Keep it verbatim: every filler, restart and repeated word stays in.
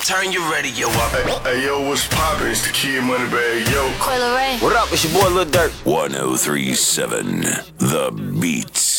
Turn your radio up. Hey, hey yo, what's poppin'? It's the Kid Moneybag, yo. Coil Ray. What up? It's your boy Lil Durk. one oh three point seven The Beats.